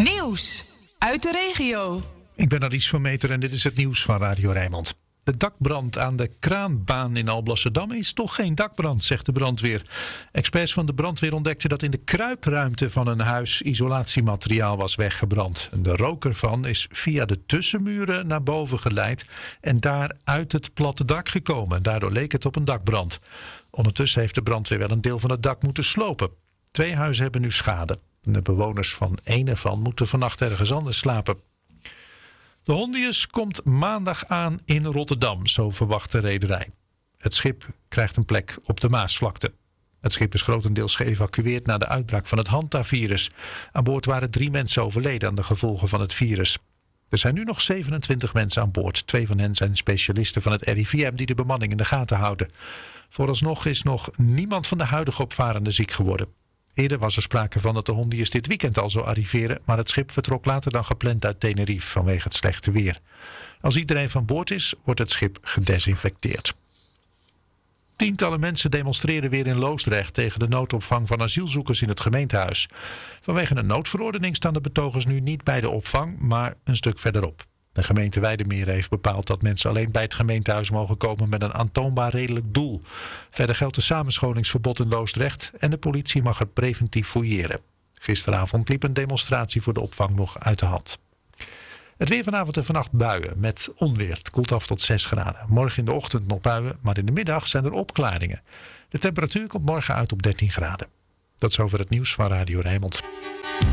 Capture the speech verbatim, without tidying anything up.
Nieuws uit de regio. Ik ben Aries van Meter en dit is het nieuws van Radio Rijnmond. De dakbrand aan de Kraanbaan in Alblasserdam is toch geen dakbrand, zegt de brandweer. Experts van de brandweer ontdekten dat in de kruipruimte van een huis isolatiemateriaal was weggebrand. De rook ervan is via de tussenmuren naar boven geleid en daar uit het platte dak gekomen. Daardoor leek het op een dakbrand. Ondertussen heeft de brandweer wel een deel van het dak moeten slopen. Twee huizen hebben nu schade. De bewoners van één ervan moeten vannacht ergens anders slapen. De Hondius komt maandag aan in Rotterdam, zo verwacht de rederij. Het schip krijgt een plek op de Maasvlakte. Het schip is grotendeels geëvacueerd na de uitbraak van het Hantavirus. Aan boord waren drie mensen overleden aan de gevolgen van het virus. Er zijn nu nog zevenentwintig mensen aan boord. Twee van hen zijn specialisten van het R I V M die de bemanning in de gaten houden. Vooralsnog is nog niemand van de huidige opvarenden ziek geworden. Eerder was er sprake van dat de Hondius dit weekend al zou arriveren, maar het schip vertrok later dan gepland uit Tenerife vanwege het slechte weer. Als iedereen van boord is, wordt het schip gedesinfecteerd. Tientallen mensen demonstreren weer in Loosdrecht tegen de noodopvang van asielzoekers in het gemeentehuis. Vanwege een noodverordening staan de betogers nu niet bij de opvang, maar een stuk verderop. De gemeente Weijdermeer heeft bepaald dat mensen alleen bij het gemeentehuis mogen komen met een aantoonbaar redelijk doel. Verder geldt een samenscholingsverbod in Loosdrecht en de politie mag er preventief fouilleren. Gisteravond liep een demonstratie voor de opvang nog uit de hand. Het weer vanavond en vannacht buien met onweer. Het koelt af tot zes graden. Morgen in de ochtend nog buien, maar in de middag zijn er opklaringen. De temperatuur komt morgen uit op dertien graden. Dat is over het nieuws van Radio Rijnmond.